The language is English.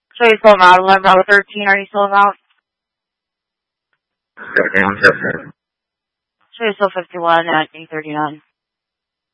So you still out 11, about 13, are you still out? Okay, I'm just So you're still 51 at 839.